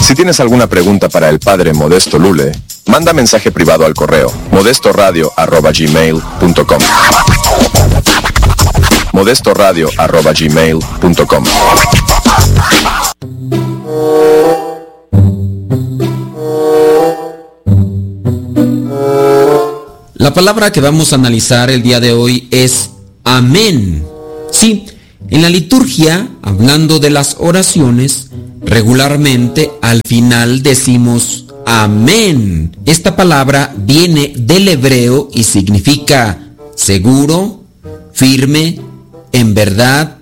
Si tienes alguna pregunta para el Padre Modesto Lule, manda mensaje privado al correo modestoradio@gmail.com. modestoradio@gmail.com. La palabra que vamos a analizar el día de hoy es amén. Sí, en la liturgia, hablando de las oraciones, regularmente al final decimos amén. Esta palabra viene del hebreo y significa seguro, firme, en verdad,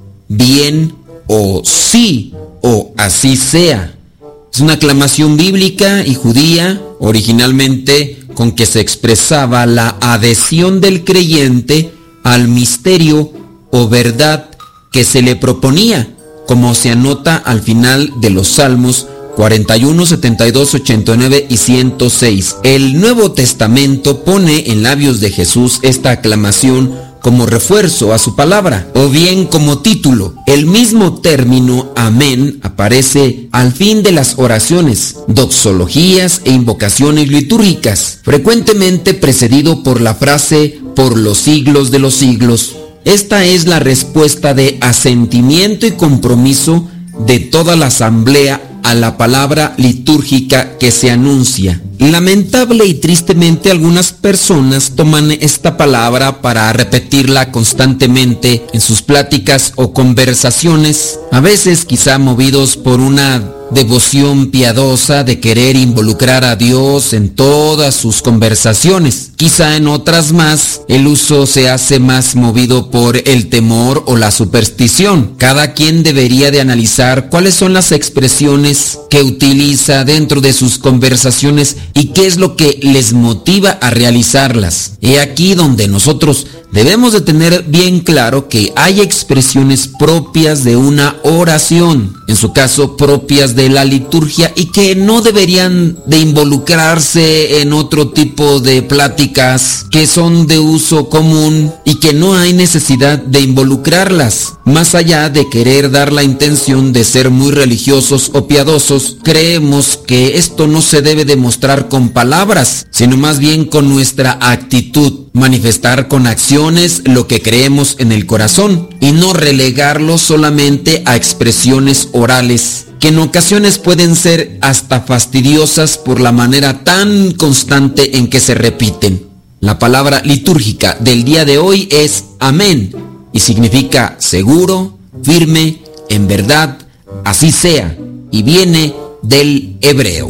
bien o sí o así sea. Es una aclamación bíblica y judía, originalmente con que se expresaba la adhesión del creyente al misterio o verdad que se le proponía, como se anota al final de los Salmos 41, 72, 89 y 106. El Nuevo Testamento pone en labios de Jesús esta aclamación como refuerzo a su palabra, o bien como título. El mismo término amén aparece al fin de las oraciones, doxologías e invocaciones litúrgicas, frecuentemente precedido por la frase por los siglos de los siglos. Esta es la respuesta de asentimiento y compromiso de toda la asamblea a la palabra litúrgica que se anuncia. Lamentable y tristemente algunas personas toman esta palabra para repetirla constantemente en sus pláticas o conversaciones, a veces quizá movidos por una devoción piadosa de querer involucrar a Dios en todas sus conversaciones. Quizá en otras más, el uso se hace más movido por el temor o la superstición. Cada quien debería de analizar cuáles son las expresiones que utiliza dentro de sus conversaciones y qué es lo que les motiva a realizarlas. He aquí donde nosotros debemos de tener bien claro que hay expresiones propias de una oración, en su caso propias de la liturgia, y que no deberían de involucrarse en otro tipo de pláticas que son de uso común y que no hay necesidad de involucrarlas. Más allá de querer dar la intención de ser muy religiosos o piadosos, creemos que esto no se debe demostrar con palabras, sino más bien con nuestra actitud. Manifestar con acciones lo que creemos en el corazón y no relegarlo solamente a expresiones orales, que en ocasiones pueden ser hasta fastidiosas por la manera tan constante en que se repiten. La palabra litúrgica del día de hoy es amén y significa seguro, firme, en verdad, así sea, y viene del hebreo.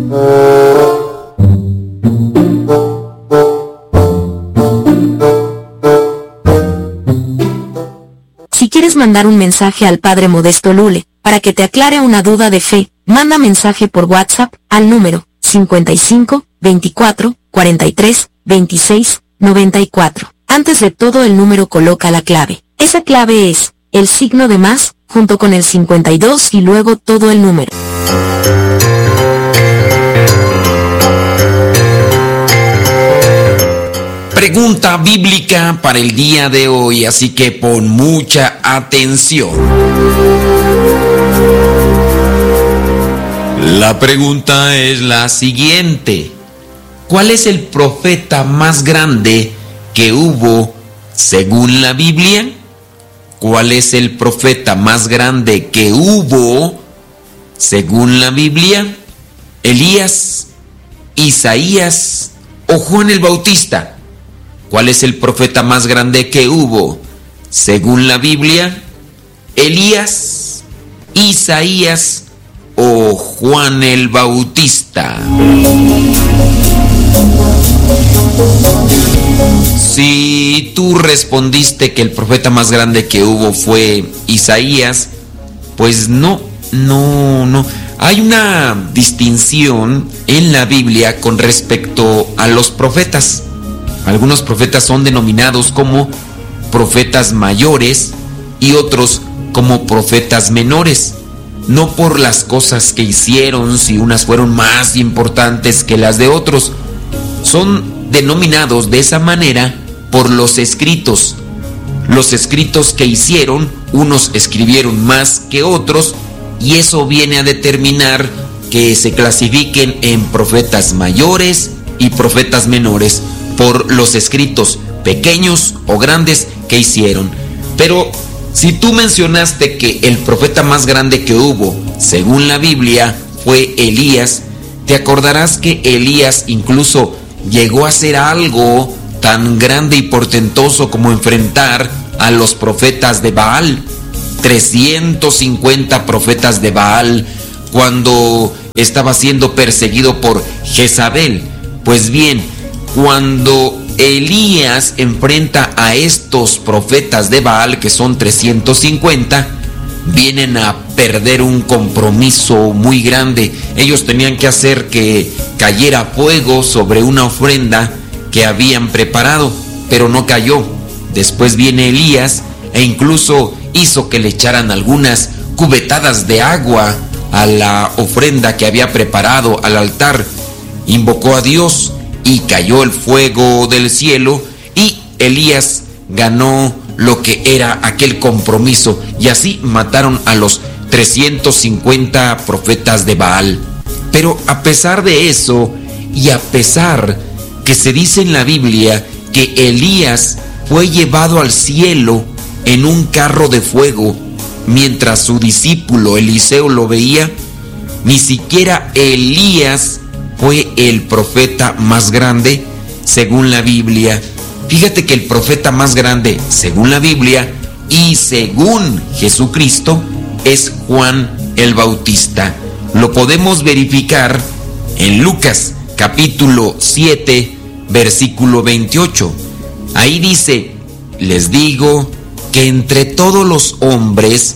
Si quieres mandar un mensaje al Padre Modesto Lule, para que te aclare una duda de fe, manda mensaje por WhatsApp, al número 55 24 43 26 94. Antes de todo el número coloca la clave. Esa clave es, el signo de más, junto con el 52 y luego todo el número. Pregunta bíblica para el día de hoy, así que pon mucha atención. La pregunta es la siguiente: ¿cuál es el profeta más grande que hubo según la Biblia? ¿Cuál es el profeta más grande que hubo según la Biblia? ¿Elías, Isaías o Juan el Bautista? ¿Cuál es el profeta más grande que hubo según la Biblia? ¿Elías, Isaías o Juan el Bautista? Si tú respondiste que el profeta más grande que hubo fue Isaías, pues no. Hay una distinción en la Biblia con respecto a los profetas. Algunos profetas son denominados como profetas mayores y otros como profetas menores. No por las cosas que hicieron, si unas fueron más importantes que las de otros. Son denominados de esa manera por los escritos. Los escritos que hicieron, unos escribieron más que otros, y eso viene a determinar que se clasifiquen en profetas mayores y profetas menores por los escritos pequeños o grandes que hicieron. Pero si tú mencionaste que el profeta más grande que hubo, según la Biblia, fue Elías, te acordarás que Elías incluso llegó a hacer algo tan grande y portentoso como enfrentar a los profetas de Baal. 350 profetas de Baal cuando estaba siendo perseguido por Jezabel. Pues bien, cuando Elías enfrenta a estos profetas de Baal, que son 350, vienen a perder un compromiso muy grande. Ellos tenían que hacer que cayera fuego sobre una ofrenda que habían preparado, pero no cayó. Después viene Elías e incluso hizo que le echaran algunas cubetadas de agua a la ofrenda que había preparado al altar. Invocó a Dios y cayó el fuego del cielo y Elías ganó lo que era aquel compromiso, y así mataron a los 350 profetas de Baal. Pero a pesar de eso, y a pesar que se dice en la Biblia que Elías fue llevado al cielo en un carro de fuego mientras su discípulo Eliseo lo veía, ni siquiera Elías fue el profeta más grande según la Biblia. Fíjate que el profeta más grande según la Biblia y según Jesucristo es Juan el Bautista. Lo podemos verificar en Lucas capítulo 7 versículo 28. Ahí dice: les digo que entre todos los hombres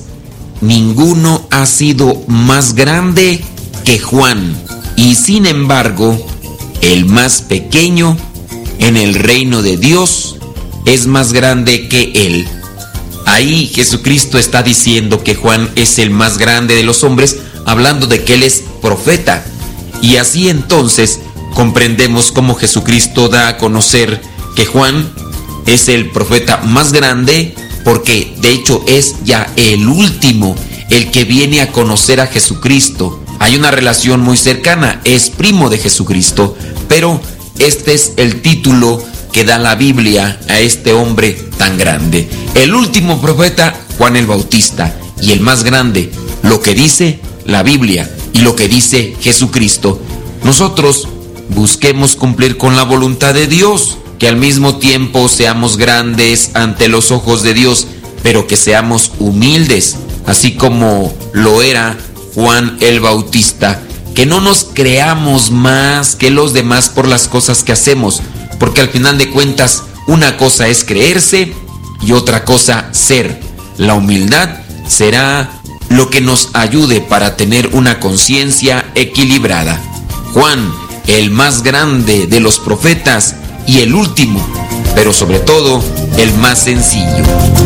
ninguno ha sido más grande que Juan, y sin embargo el más pequeño en el reino de Dios es más grande que él. Ahí Jesucristo está diciendo que Juan es el más grande de los hombres, hablando de que él es profeta. Y así entonces comprendemos cómo Jesucristo da a conocer que Juan es el profeta más grande, porque de hecho es ya el último, el que viene a conocer a Jesucristo. Hay una relación muy cercana, es primo de Jesucristo, pero este es el título que da la Biblia a este hombre tan grande. El último profeta, Juan el Bautista, y el más grande, lo que dice la Biblia y lo que dice Jesucristo. Nosotros busquemos cumplir con la voluntad de Dios, que al mismo tiempo seamos grandes ante los ojos de Dios, pero que seamos humildes, así como lo era Juan el Bautista. Que no nos creamos más que los demás por las cosas que hacemos, porque al final de cuentas una cosa es creerse y otra cosa ser. La humildad será lo que nos ayude para tener una conciencia equilibrada. Juan, el más grande de los profetas y el último, pero sobre todo el más sencillo.